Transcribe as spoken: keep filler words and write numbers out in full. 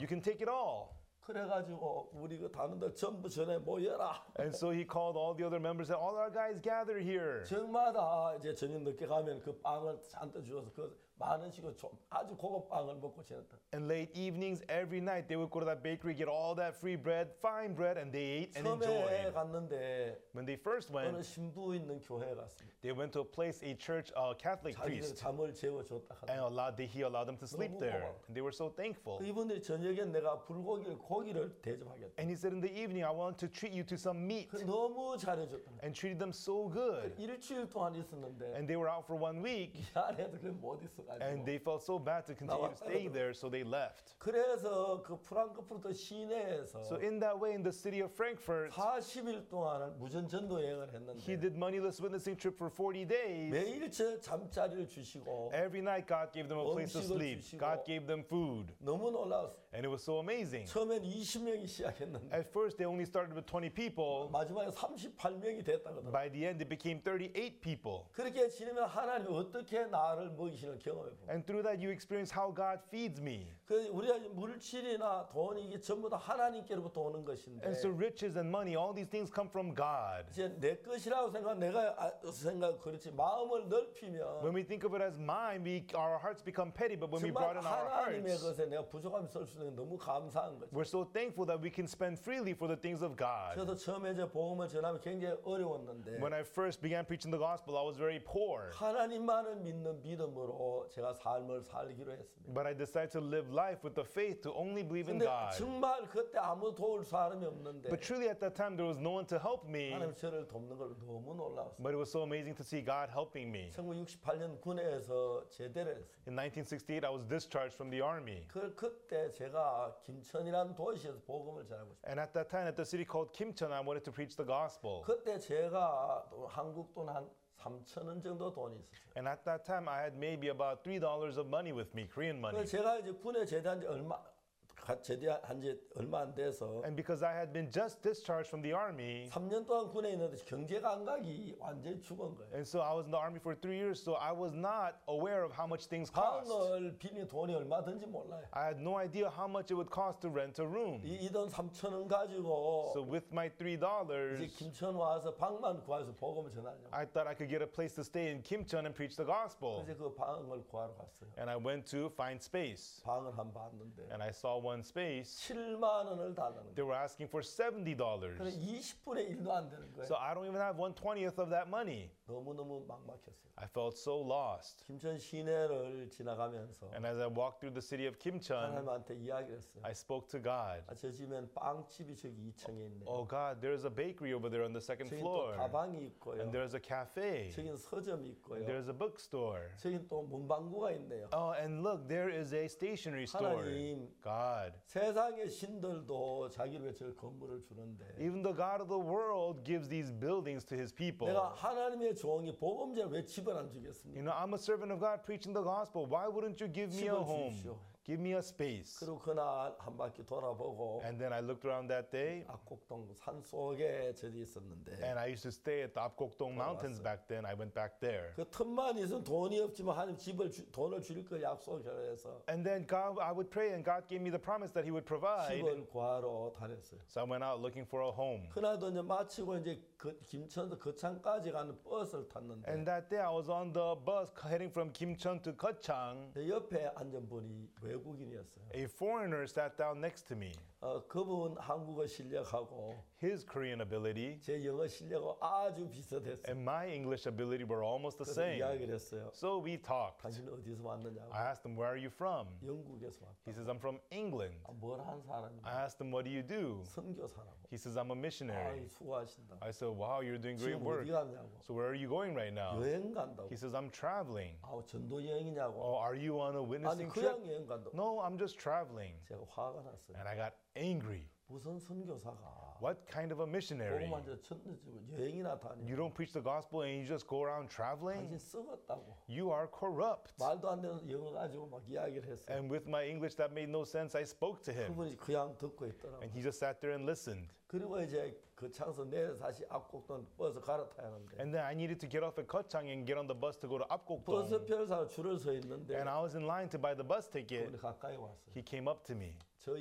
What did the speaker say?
You can take it all. 그래가지고 우리 그 단원들 전부 전에 모여라. And so he called all the other members and all our guys gather here. 정마다 이제 저녁 늦게 가면 그 빵을 잔뜩 주어서 그 많은 식으로 좀 아주 고급 빵을 먹고 지냈다. And late evenings, every night, they would go to that bakery, get all that free bread, fine bread, and they ate and 처음에 enjoyed. 갔는데 When they first 어느 went, 신부 있는 교회에 갔습니다. they went to a place, a church, a Catholic 자기들 priest, 잠을 재워줬다 and 하더라고요. allowed, he allowed them to sleep there. And they were so thankful. 이분들이 저녁에 내가 불고기를 고기를 대접하겠다. And he said, in the evening, I want to treat you to some meat. 그 너무 잘해줬다. And treated them so good. 일주일 동안 있었는데 And they were out for one week. 이 안에도 그못 있어가지고. And they felt so bad to continue to stay there, so they left. 그래서 그 프랑크푸르트 시내에서 So in that way, in the city of Frankfurt, 사십 일 동안 무전 전도 여행을 했는데 he did moneyless witnessing trip for forty days. 매일 저 잠자리를 주시고 Every night, God gave them a place to 음식을 sleep. 주시고. God gave them food. 너무 놀라웠어. And it was so amazing. 처음엔 이십 명이 시작했는데 At first, they only started with twenty people. 마지막에 삼십팔 명이 됐다거든. By the end, it became thirty-eight people. 그렇게 지내면 하나님 어떻게 나를 먹이시는 경험해 보고. And through that, you experience how God feeds me. 그 우리가 물질이나 돈이 이게 전부 다 하나님께로부터 오는 것인데 And so riches and money, all these things come from God. 이제 내 것이라고 생각, 내가 아, 생각 그렇지 마음을 넓히면 When we think of it as mine, we, our hearts become petty. But when we 정말 broaden our 하나님의 hearts, 것에 내가 부족함이 쓸 수 있는 게 너무 감사한 거죠. we're so thankful that we can spend freely for the things of God. 저도 처음에 이제 복음을 전하면 굉장히 어려웠는데 When I first began preaching the gospel, I was very poor. 하나님만을 믿는 믿음으로 제가 삶을 살기로 했습니다. But I decided to live life with the faith to only believe in 근데 God. 정말 그때 아무 도울 사람이 없는데 But truly at that time, there was no one to help me. 하나님 저를 돕는 걸 너무 놀라웠어요. But it was so amazing to see God helping me. 천구백육십팔 년 군에서 제대를 했어요. In nineteen sixty-eight, I was discharged from the army. 그 그때 제가 김천이라는 도시에서 복음을 전하고 싶어요. And at that time, at the city called Kimcheon, I wanted to preach the gospel. 그때 제가 또 한국 돈 한 삼천 원 정도 돈이 있었어요. And at that time, I had maybe about three dollars of money with me, Korean money. 그래서 제가 이제 군에 제대한 지 얼마 가- 제대한 지 얼마 안 돼서 And because I had been just discharged from the army, 삼 년 동안 군에 있는데 경제 감각이 완전히 죽은 거예요. and so I was in the army for three years, so I was not aware of how much things cost. 방을 빌린 돈이 얼마든지 몰라요. I had no idea how much it would cost to rent a room. 이 돈 삼천 원 가지고 So with my three 이제 dollars, 김천 와서 방만 구해서 복음을 전하려고. I thought I could get a place to stay in Kimcheon and preach the gospel. 그래서 그 방을 구하러 갔어요. And I went to find space. 방을 한 번 봤는데 And I saw one space. 칠만 원을 달라는 거예요. They were asking for seventy 그래 dollars. 이십 분의 일도 안 되는 거예요. So I don't even have one twentieth of that money. 너무너무 막막했어요. I felt so lost. 김천 시내를 지나가면서 And as I walked through the city of Kimcheon, 하나님한테 이야기를 했어요. I spoke to God. 아, 저 집엔 빵집이 저기 이 층에 있네요. Oh God, there's a bakery over there on the second 저긴 또 floor. 다방이 있고요. And there's a cafe. 저긴 서점이 있고요. There's a bookstore. 저긴 또 문방구가 있네요. Oh, and look, there is a stationery store. 하나님. God. 세상의 신들도 자기를 위해 저 건물을 주는데 Even the God of the world gives these buildings to his people. 내가 하나님의 종이 복음제를 왜 집을 안 주겠습니까? You know, I'm a servant of God preaching the gospel. Why wouldn't you give me a 집을 home? 주십시오. Give me a space. 그리고 그날 한 바퀴 돌아보고 And then I looked around that day, 압곡동 산 속에 저기 있었는데 and I used to stay at the Apgokdong Mountains back then. I went back there. 그 틈만 있으면 돈이 없지만 하나님 집을 주, 돈을 줄 걸 약속을 해서 And then God, I would pray, and God gave me the promise that He would provide. 집을 구하러 다녔어요. So I went out looking for a home. 그날도 이제 마치고 이제 그 김천도 거창까지 가는 버스를 탔는데 And that day I was on the bus heading from Kimcheon to Gyeochang. 내 옆에 앉은 분이 외국인이었어요. A foreigner sat down next to me. 어, 그분 한국어 실력하고 His Korean ability 제 영어 실력하고 아주 비슷했어요. and my English ability were almost the 그래서 same. 이야기를 했어요. So we talked. 당신 어디서 왔느냐고. I asked him, where are you from? 영국에서 왔다. He says, I'm from England. 뭘 한 사람이냐. I asked him, what do you do? 선교사라고. He says, I'm a 아이 missionary. 수고하신다. I said, wow, you're doing great 지금 work. 어디 갔냐고. So where are you going right now? 여행 간다고. He says, I'm traveling. 아우 전도 여행이냐고. Oh, are you on a 아니 witnessing 그냥 trip? 여행 간다고. No, I'm just traveling. 제가 화가 났어요. And I got angry. 무슨 선교사가 What kind of a missionary? 복음만 저 천지 여행이나 다니. You don't preach the gospel and you just go around traveling? 당신 썩었다고. You are corrupt. 말도 안 되는 영어 가지고 막 이야기를 했어요. And with my English that made no sense, I spoke to him. 그분이 그냥 듣고 있더라고. And he just sat there and listened. 그리고 이제 그 창서 내려 다시 압곡동 버스 갈아타야 하는데 And then I needed to get off at Gyeochang and get on the bus to go to 버스 Apgokdong. 표를 사러 줄을 서 있는데 And I was in line to buy the bus 그분이 ticket. 가까이 왔어요. He came up to me. 저